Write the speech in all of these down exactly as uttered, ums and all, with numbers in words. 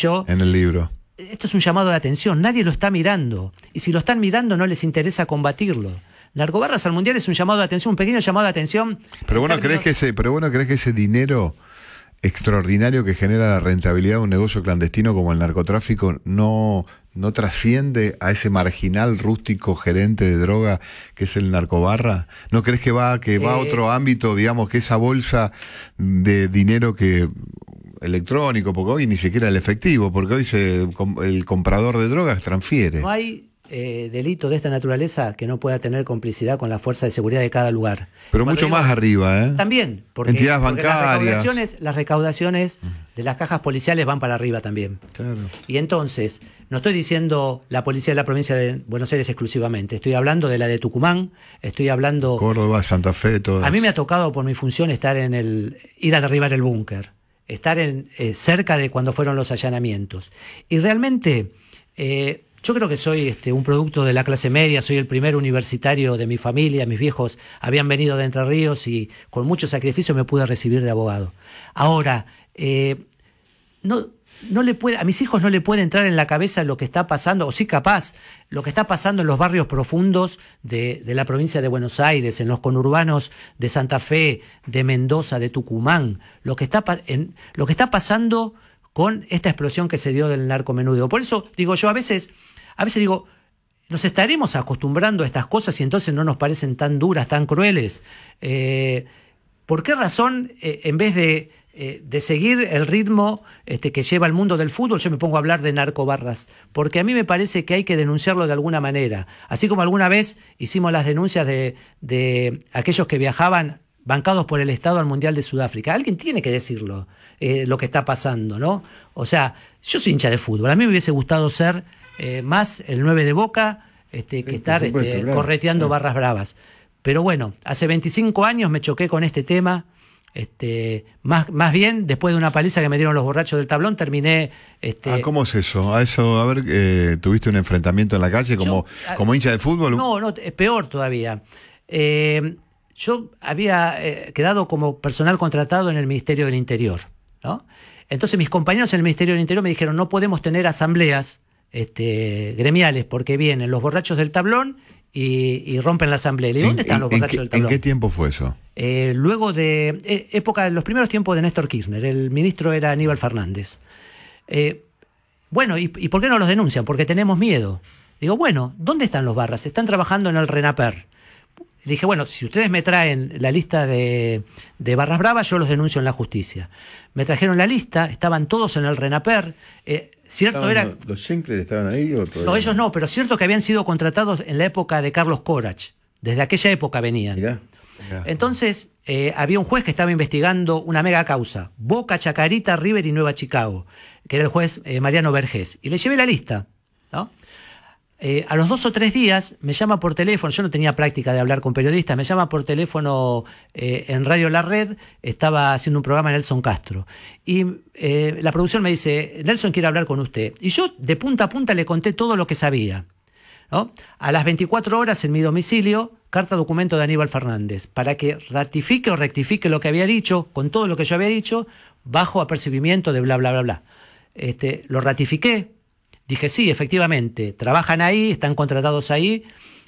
yo. En el libro. Esto es un llamado de atención, nadie lo está mirando. Y si lo están mirando, no les interesa combatirlo. Narcobarras al Mundial es un llamado de atención, un pequeño llamado de atención. Pero bueno, términos... ¿crees que ese, pero bueno, ¿crees que ese dinero extraordinario que genera la rentabilidad de un negocio clandestino como el narcotráfico no, no trasciende a ese marginal rústico gerente de droga que es el narcobarra? ¿No crees que va, que va eh... a otro ámbito, digamos, que esa bolsa de dinero que electrónico, porque hoy ni siquiera el efectivo, porque hoy se, el comprador de drogas transfiere? No hay eh, delito de esta naturaleza que no pueda tener complicidad con la fuerza de seguridad de cada lugar. Pero mucho digo, más arriba, ¿eh? También, porque, entidades porque bancarias. Las recaudaciones, las recaudaciones de las cajas policiales van para arriba también. Claro. Y entonces, no estoy diciendo la policía de la provincia de Buenos Aires exclusivamente, estoy hablando de la de Tucumán, estoy hablando... Córdoba, Santa Fe, todas. A mí me ha tocado por mi función estar en el... ir a derribar el búnker, estar en, eh, cerca de cuando fueron los allanamientos. Y realmente... Eh, Yo creo que soy este, un producto de la clase media, soy el primer universitario de mi familia, mis viejos habían venido de Entre Ríos y con mucho sacrificio me pude recibir de abogado. Ahora, eh, no, no le puede, a mis hijos no le puede entrar en la cabeza lo que está pasando, o sí capaz, lo que está pasando en los barrios profundos de, de la provincia de Buenos Aires, en los conurbanos de Santa Fe, de Mendoza, de Tucumán, lo que está, en, lo que está pasando con esta explosión que se dio del narcomenudeo. Por eso digo yo, a veces... A veces digo, nos estaremos acostumbrando a estas cosas y entonces no nos parecen tan duras, tan crueles. Eh, ¿Por qué razón, eh, en vez de, eh, de seguir el ritmo este, que lleva el mundo del fútbol, yo me pongo a hablar de narcobarras? Porque a mí me parece que hay que denunciarlo de alguna manera. Así como alguna vez hicimos las denuncias de, de aquellos que viajaban bancados por el Estado al Mundial de Sudáfrica. Alguien tiene que decirlo, eh, lo que está pasando, ¿no? O sea, yo soy hincha de fútbol. A mí me hubiese gustado ser... Eh, más el nueve de Boca este, que sí, estar supuesto, este, claro. correteando claro. barras bravas. Pero bueno, hace veinticinco años me choqué con este tema. Este, más, más bien, después de una paliza que me dieron los borrachos del tablón, terminé... Este, ah, ¿cómo es eso? A eso, a ver, eh, ¿tuviste un enfrentamiento en la calle como, yo, como hincha de fútbol? No, no, es peor todavía. Eh, yo había eh, quedado como personal contratado en el Ministerio del Interior, ¿no? Entonces mis compañeros en el Ministerio del Interior me dijeron, no podemos tener asambleas Este, gremiales, porque vienen los borrachos del tablón y, y rompen la asamblea. ¿Y dónde están los borrachos del tablón? ¿En qué tiempo fue eso? Eh, luego de eh, época, los primeros tiempos de Néstor Kirchner, el ministro era Aníbal Fernández. Eh, bueno, ¿y, ¿y por qué no los denuncian? Porque tenemos miedo. Digo, bueno, ¿dónde están los barras? Están trabajando en el RENAPER. Y dije, bueno, si ustedes me traen la lista de, de barras bravas, yo los denuncio en la justicia. Me trajeron la lista, estaban todos en el RENAPER. Eh, cierto era... ¿Los, los Schenkler estaban ahí? O no, ellos no, pero cierto que habían sido contratados en la época de Carlos Corach. Desde aquella época venían. Mirá. Mirá. Entonces, eh, había un juez que estaba investigando una mega causa. Boca, Chacarita, River y Nueva Chicago. Que era el juez eh, Mariano Vergés. Y le llevé la lista, ¿no? Eh, a los dos o tres días me llama por teléfono, yo no tenía práctica de hablar con periodistas, me llama por teléfono eh, en Radio La Red, estaba haciendo un programa Nelson Castro, y eh, la producción me dice, Nelson quiere hablar con usted, y yo de punta a punta le conté todo lo que sabía, ¿no? A las veinticuatro horas en mi domicilio, carta documento de Aníbal Fernández, para que ratifique o rectifique lo que había dicho, con todo lo que yo había dicho, bajo apercibimiento de bla bla bla bla. Este, lo ratifiqué. Dije, sí, efectivamente, trabajan ahí, están contratados ahí.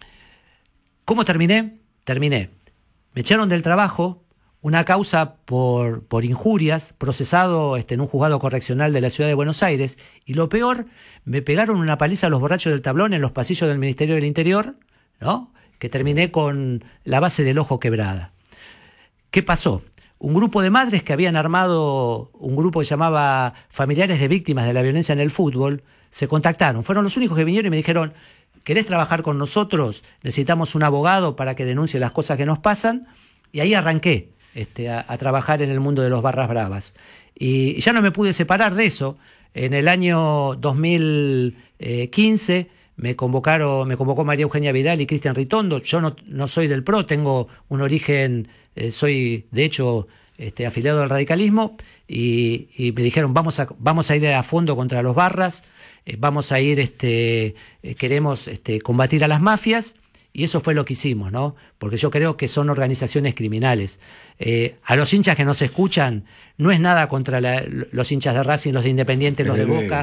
¿Cómo terminé? Terminé. Me echaron del trabajo, una causa por, por injurias, procesado este, en un juzgado correccional de la ciudad de Buenos Aires, y lo peor, me pegaron una paliza a los borrachos del tablón en los pasillos del Ministerio del Interior, ¿no? Que terminé con la base del ojo quebrada. ¿Qué pasó? Un grupo de madres que habían armado un grupo que se llamaba Familiares de Víctimas de la Violencia en el Fútbol, se contactaron, fueron los únicos que vinieron y me dijeron, ¿querés trabajar con nosotros? Necesitamos un abogado para que denuncie las cosas que nos pasan. Y ahí arranqué este, a, a trabajar en el mundo de los barras bravas. Y, y ya no me pude separar de eso. En el año dos mil quince me convocaron, me convocó María Eugenia Vidal y Cristian Ritondo. Yo no, no soy del P R O, tengo un origen, eh, soy de hecho este, afiliado al radicalismo, y, y me dijeron, vamos a, vamos a ir a fondo contra los barras, eh, vamos a ir, este, eh, queremos este, combatir a las mafias, y eso fue lo que hicimos, ¿no? Porque yo creo que son organizaciones criminales. Eh, a los hinchas que nos escuchan, no es nada contra la, los hinchas de Racing, los de Independiente, los de Boca.